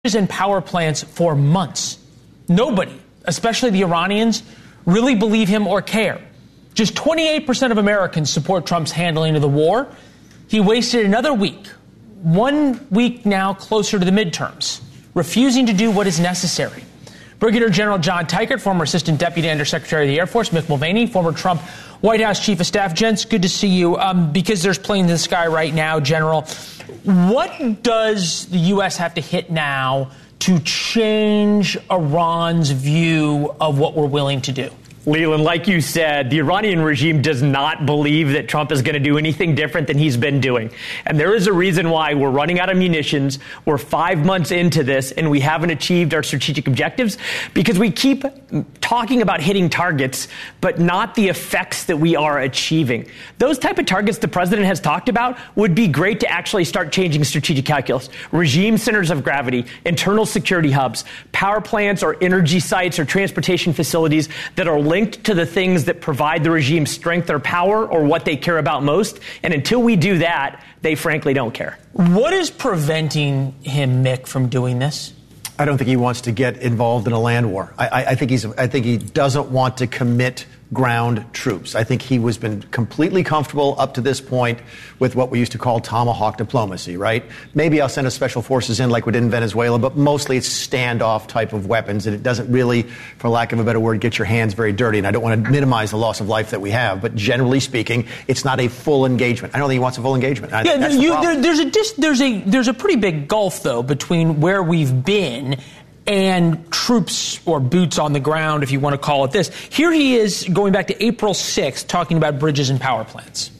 and power plants for months. Nobody, especially the Iranians, really believe him or care. Just 28% of Americans support Trump's handling of the war. He wasted another week, 1 week now closer to the midterms, refusing to do what is necessary. Brigadier General John Teichert, former Assistant Deputy Undersecretary of the Air Force, Mick Mulvaney, former Trump White House Chief of Staff. Gents, good to see you. Because there's planes in the sky right now, General, what does the U.S. have to hit now to change Iran's view of what we're willing to do? Leland, like you said, the Iranian regime does not believe that Trump is going to do anything different than he's been doing. And there is a reason why we're running out of munitions. We're 5 months into this and we haven't achieved our strategic objectives because we keep talking about hitting targets, but not the effects that we are achieving. Those type of targets the president has talked about would be great to actually start changing strategic calculus. Regime centers of gravity, internal security hubs, power plants or energy sites or transportation facilities that are linked to the things that provide the regime strength or power or what they care about most. And until we do that, they frankly don't care. What is preventing him, Mick, from doing this? I don't think he wants to get involved in a land war. I think he doesn't want to commit ground troops. I think he has been completely comfortable up to this point with what we used to call tomahawk diplomacy, right? Maybe I'll send a special forces in like we did in Venezuela, but mostly it's standoff type of weapons, and it doesn't really, for lack of a better word, get your hands very dirty. And I don't want to minimize the loss of life that we have, but generally speaking, it's not a full engagement. I don't think he wants a full engagement. There's a pretty big gulf, though, between where we've been and troops or boots on the ground, if you want to call it this. Here he is going back to April 6th talking about bridges and power plants.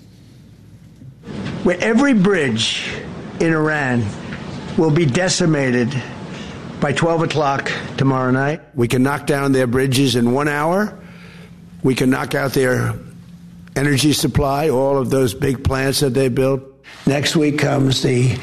Where every bridge in Iran will be decimated by 12 o'clock tomorrow night. We can knock down their bridges in 1 hour. We can knock out their energy supply, all of those big plants that they built. Next week comes the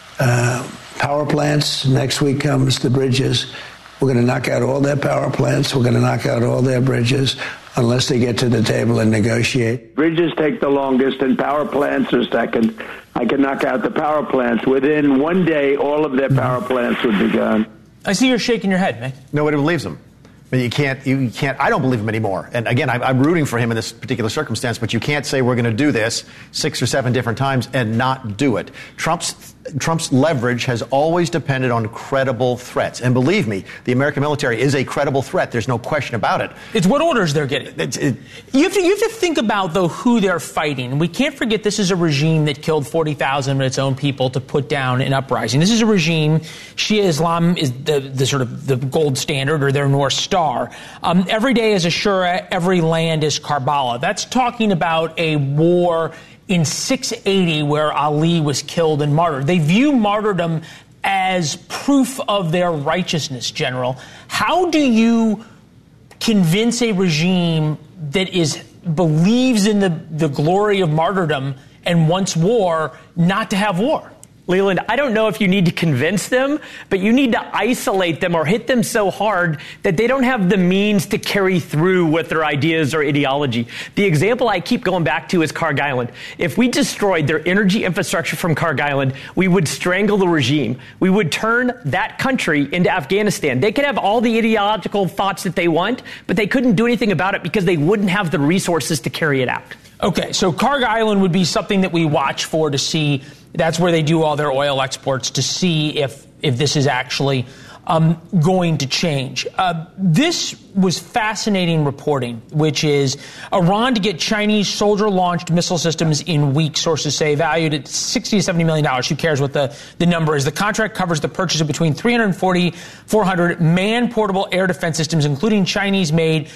power plants. Next week comes the bridges. We're going to knock out all their power plants. We're going to knock out all their bridges unless they get to the table and negotiate. Bridges take the longest and power plants are second. I can knock out the power plants. Within 1 day, all of their power plants would be gone. I see you're shaking your head, man. Nobody believes him. I mean, you can't, I don't believe him anymore. And again, I'm rooting for him in this particular circumstance, but you can't say we're going to do this 6 or 7 different times and not do it. Trump's leverage has always depended on credible threats. And believe me, the American military is a credible threat. There's no question about it. It's what orders they're getting. You have to think about, though, who they're fighting. We can't forget this is a regime that killed 40,000 of its own people to put down an uprising. This is a regime, Shia Islam is the sort of the gold standard or their North Star. Every day is Ashura, every land is Karbala. That's talking about a war in 680 where Ali was killed and martyred. They view martyrdom as proof of their righteousness, General. How do you convince a regime that believes in the glory of martyrdom and wants war not to have war? Leland, I don't know if you need to convince them, but you need to isolate them or hit them so hard that they don't have the means to carry through with their ideas or ideology. The example I keep going back to is Kharg Island. If we destroyed their energy infrastructure from Kharg Island, we would strangle the regime. We would turn that country into Afghanistan. They could have all the ideological thoughts that they want, but they couldn't do anything about it because they wouldn't have the resources to carry it out. Okay, so Kharg Island would be something that we watch for to see. That's where they do all their oil exports, to see if this is actually going to change. This was fascinating reporting, which is Iran to get Chinese soldier-launched missile systems in weeks, sources say, valued at $60 to $70 million. Who cares what the number is? The contract covers the purchase of between 340, 400 man-portable air defense systems, including Chinese-made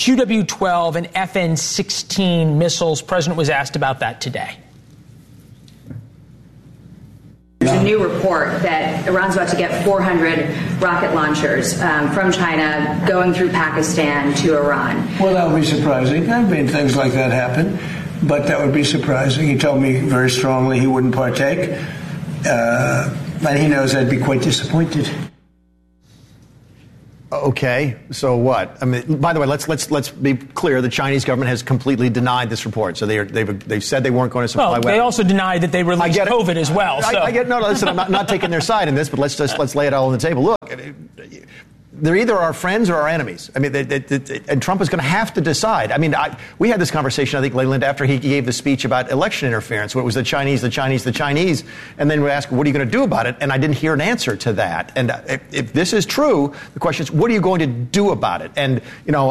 QW-12 and FN-16 missiles. President was asked about that today. There's a new report that Iran's about to get 400 rocket launchers from China going through Pakistan to Iran. Well, that would be surprising. I mean, things like that happen, but that would be surprising. He told me very strongly he wouldn't partake, and he knows I'd be quite disappointed. Okay, so what? I mean, by the way, let's be clear. The Chinese government has completely denied this report. So they've said they weren't going to supply weapons. They also denied that they released COVID as well. So. I get no. Listen, I'm not taking their side in this, but let's lay it all on the table. Look. They're either our friends or our enemies. I mean, and Trump is going to have to decide. I mean, we had this conversation, I think, Leland, after he gave the speech about election interference, where it was the Chinese, and then we asked, what are you going to do about it? And I didn't hear an answer to that. And if this is true, the question is, what are you going to do about it? And,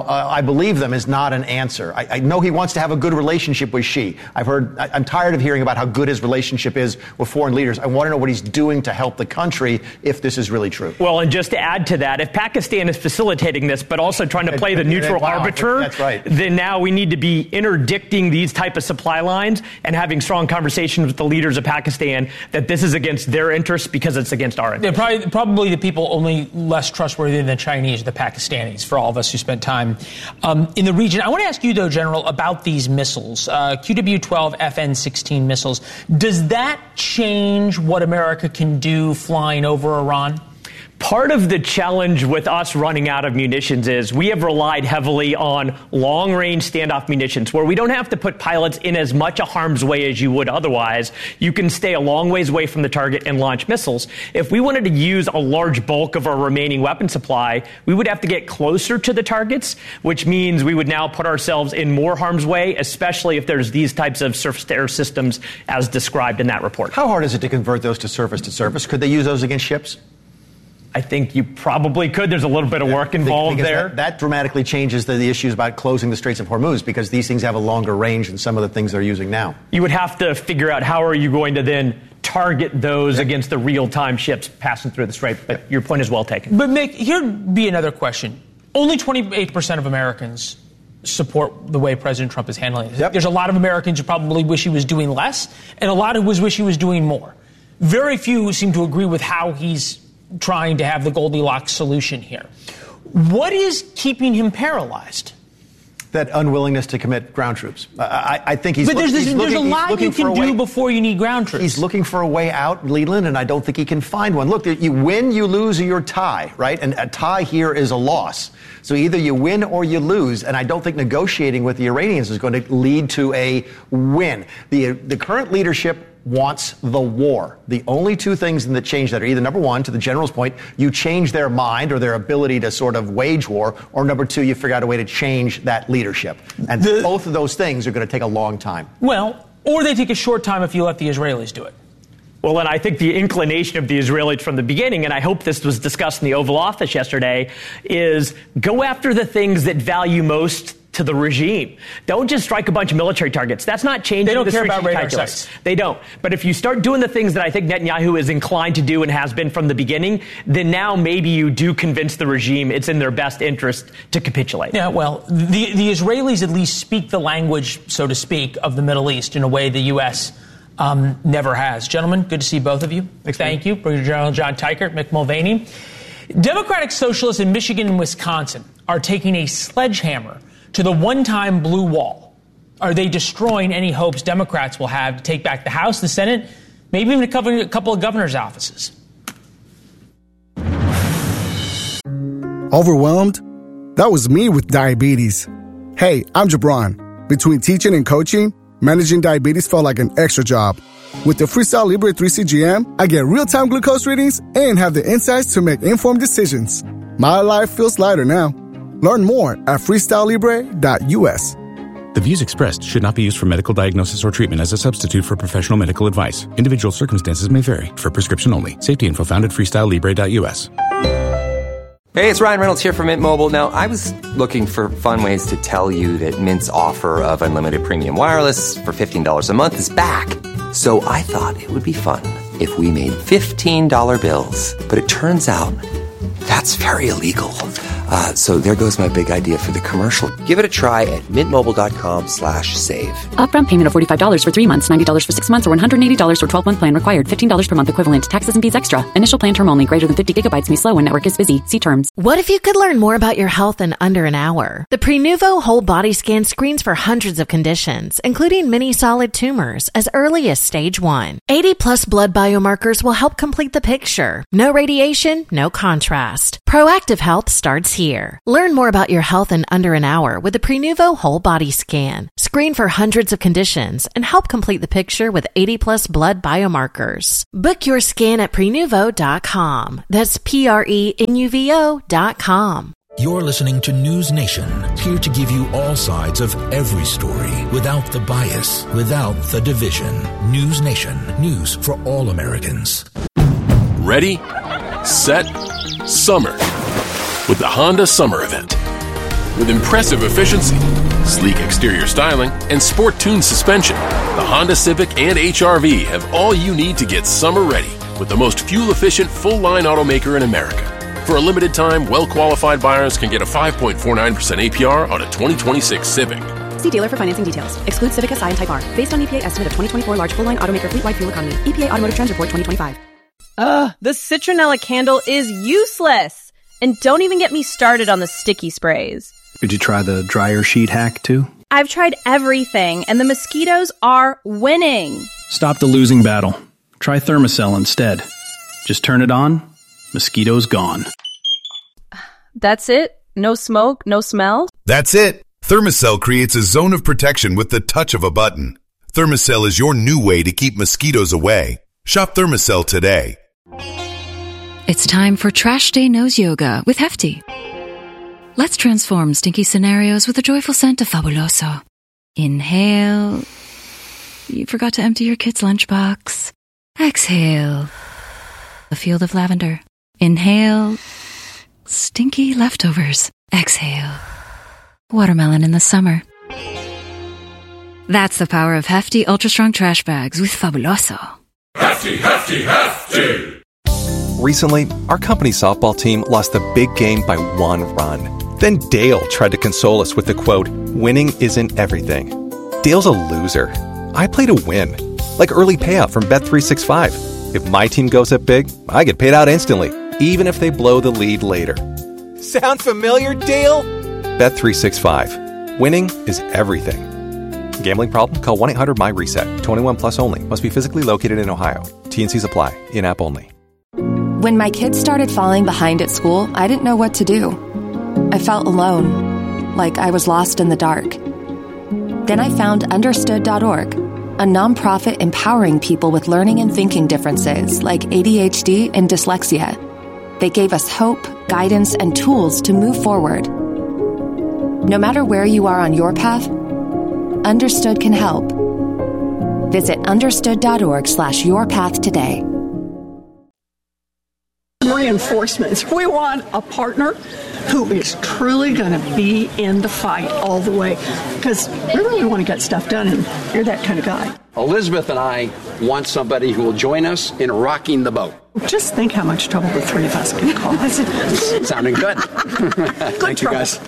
I believe them is not an answer. I know he wants to have a good relationship with Xi. I'm tired of hearing about how good his relationship is with foreign leaders. I want to know what he's doing to help the country if this is really true. Well, and just to add to that, if Pakistan is facilitating this, but also trying to play the neutral arbiter, that's right. Then now we need to be interdicting these type of supply lines and having strong conversations with the leaders of Pakistan that this is against their interests because it's against our interests. Yeah, probably the people only less trustworthy than the Chinese, the Pakistanis, for all of us who spent time in the region. I want to ask you, though, General, about these missiles, QW-12 FN-16 missiles. Does that change what America can do flying over Iran? Part of the challenge with us running out of munitions is we have relied heavily on long-range standoff munitions where we don't have to put pilots in as much a harm's way as you would otherwise. You can stay a long ways away from the target and launch missiles. If we wanted to use a large bulk of our remaining weapon supply, we would have to get closer to the targets, which means we would now put ourselves in more harm's way, especially if there's these types of surface-to-air systems as described in that report. How hard is it to convert those to surface-to-surface? Could they use those against ships? I think you probably could. There's a little bit of work involved there. That dramatically changes the issues about closing the Straits of Hormuz because these things have a longer range than some of the things they're using now. You would have to figure out how are you going to then target those against the real-time ships passing through the Strait. But your point is well taken. But Mick, here'd be another question. Only 28% of Americans support the way President Trump is handling it. Yep. There's a lot of Americans who probably wish he was doing less, and a lot who wish he was doing more. Very few seem to agree with how he's trying to have the Goldilocks solution here. What is keeping him paralyzed? That unwillingness to commit ground troops. I think he's. But there's a lot you can do before you need ground troops. He's looking for a way out, Leland, and I don't think he can find one. Look, you win, you lose, or you tie, right? And a tie here is a loss. So either you win or you lose, and I don't think negotiating with the Iranians is going to lead to a win. The current leadership wants the war. The only two things that change that are either, number one, to the general's point, you change their mind or their ability to sort of wage war, or number two, you figure out a way to change that leadership. And both of those things are going to take a long time. Well, or they take a short time if you let the Israelis do it. Well, and I think the inclination of the Israelis from the beginning, and I hope this was discussed in the Oval Office yesterday, is go after the things that value most to the regime. Don't just strike a bunch of military targets. That's not changing the strategic calculus. They don't care about radar sites. They don't. But if you start doing the things that I think Netanyahu is inclined to do and has been from the beginning, then now maybe you do convince the regime it's in their best interest to capitulate. Yeah, well, the Israelis at least speak the language, so to speak, of the Middle East in a way the U.S. Never has. Gentlemen, good to see both of you. Thank you. Brigadier General John Teichert, Mick Mulvaney. Democratic Socialists in Michigan and Wisconsin are taking a sledgehammer to the one-time blue wall. Are they destroying any hopes Democrats will have to take back the House, the Senate, maybe even a couple of governor's offices? Overwhelmed? That was me with diabetes. Hey, I'm Jabron. Between teaching and coaching, managing diabetes felt like an extra job. With the Freestyle Libre 3 CGM, I get real-time glucose readings and have the insights to make informed decisions. My life feels lighter now. Learn more at freestylelibre.us. The views expressed should not be used for medical diagnosis or treatment as a substitute for professional medical advice. Individual circumstances may vary. For prescription only. Safety info found at freestylelibre.us. Hey, it's Ryan Reynolds here from Mint Mobile. Now, I was looking for fun ways to tell you that Mint's offer of unlimited premium wireless for $15 a month is back. So I thought it would be fun if we made $15 bills. But it turns out that's very illegal. So there goes my big idea for the commercial. Give it a try at mintmobile.com/save. Upfront payment of $45 for 3 months, $90 for 6 months, or $180 for 12-month plan required. $15 per month equivalent. Taxes and fees extra. Initial plan term only. Greater than 50 gigabytes may slow when network is busy. See terms. What if you could learn more about your health in under an hour? The Prenuvo whole body scan screens for hundreds of conditions, including many solid tumors, as early as stage 1. 80-plus blood biomarkers will help complete the picture. No radiation, no contrast. Proactive health starts here. Learn more about your health in under an hour with the Prenuvo whole body scan. Screen for hundreds of conditions and help complete the picture with 80-plus blood biomarkers. Book your scan at Prenuvo.com. That's Prenuvo.com. You're listening to News Nation, here to give you all sides of every story without the bias, without the division. News Nation, news for all Americans. Ready, set, summer with the Honda Summer Event. With impressive efficiency, sleek exterior styling, and sport-tuned suspension, the Honda Civic and HR-V have all you need to get summer ready with the most fuel-efficient full-line automaker in America. For a limited time, well-qualified buyers can get a 5.49% APR on a 2026 Civic. See dealer for financing details. Excludes Civic Si and Type R. Based on EPA estimate of 2024 large full-line automaker fleet-wide fuel economy. EPA Automotive Trends Report 2025. The citronella candle is useless. And don't even get me started on the sticky sprays. Did you try the dryer sheet hack too? I've tried everything, and the mosquitoes are winning. Stop the losing battle. Try Thermacell instead. Just turn it on, mosquitoes gone. That's it? No smoke, no smell? That's it. Thermacell creates a zone of protection with the touch of a button. Thermacell is your new way to keep mosquitoes away. Shop Thermacell today. It's time for Trash Day Nose Yoga with Hefty. Let's transform stinky scenarios with a joyful scent of Fabuloso. Inhale. You forgot to empty your kid's lunchbox. Exhale. A field of lavender. Inhale. Stinky leftovers. Exhale. Watermelon in the summer. That's the power of Hefty Ultra Strong Trash Bags with Fabuloso. Hefty, Hefty, Hefty! Recently, our company softball team lost the big game by 1 run. Then Dale tried to console us with the quote, "Winning isn't everything." Dale's a loser. I play to win. Like early payout from Bet365. If my team goes up big, I get paid out instantly, even if they blow the lead later. Sound familiar, Dale? Bet365. Winning is everything. Gambling problem? Call 1-800-MY-RESET. 21 plus only. Must be physically located in Ohio. T&Cs apply. In-app only. When my kids started falling behind at school, I didn't know what to do. I felt alone, like I was lost in the dark. Then I found Understood.org, a nonprofit empowering people with learning and thinking differences like ADHD and dyslexia. They gave us hope, guidance, and tools to move forward. No matter where you are on your path, Understood can help. Visit understood.org/yourpath today. Reinforcements. We want a partner who is truly going to be in the fight all the way, because we really want to get stuff done, and you're that kind of guy. Elizabeth and I want somebody who will join us in rocking the boat. Just think how much trouble the three of us can cause. Sounding good. Thank you, guys.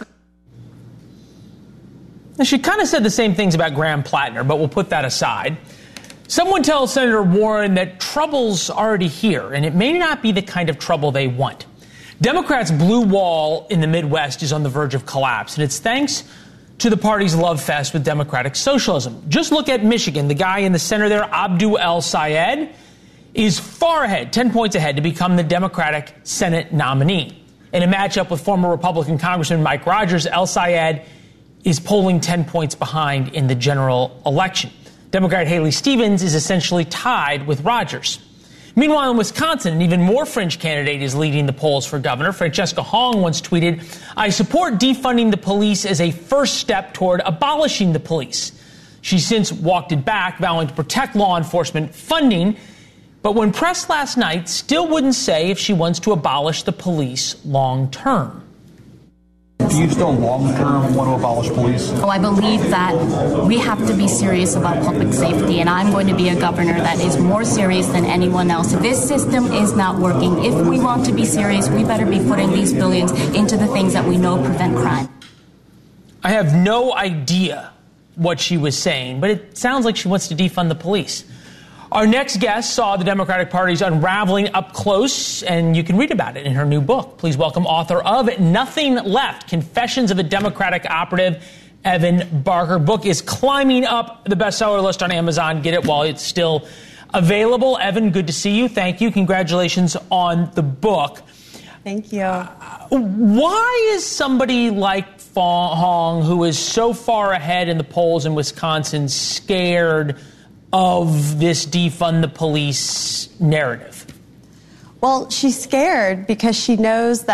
Now, she kind of said the same things about Graham Plattner, but we'll put that aside. Someone tells Senator Warren that trouble's already here, and it may not be the kind of trouble they want. Democrats' blue wall in the Midwest is on the verge of collapse, and it's thanks to the party's love fest with democratic socialism. Just look at Michigan. The guy in the center there, Abdul El-Sayed, is far ahead, 10 points ahead, to become the Democratic Senate nominee. In a matchup with former Republican Congressman Mike Rogers, El-Sayed is polling 10 points behind in the general election. Democrat Haley Stevens is essentially tied with Rogers. Meanwhile, in Wisconsin, an even more fringe candidate is leading the polls for governor. Francesca Hong once tweeted, "I support defunding the police as a first step toward abolishing the police." She's since walked it back, vowing to protect law enforcement funding, but when pressed last night, still wouldn't say if she wants to abolish the police long term. Do you still long-term want to abolish police? I believe that we have to be serious about public safety, and I'm going to be a governor that is more serious than anyone else. This system is not working. If we want to be serious, we better be putting these billions into the things that we know prevent crime. I have no idea what she was saying, but it sounds like she wants to defund the police. Our next guest saw the Democratic Party's unraveling up close, and you can read about it in her new book. Please welcome author of Nothing Left, Confessions of a Democratic Operative, Evan Barker. Book is climbing up the bestseller list on Amazon. Get it while it's still available. Evan, good to see you. Thank you. Congratulations on the book. Thank you. Why is somebody like Hong, who is so far ahead in the polls in Wisconsin, scared of this defund the police narrative? Well, she's scared because she knows that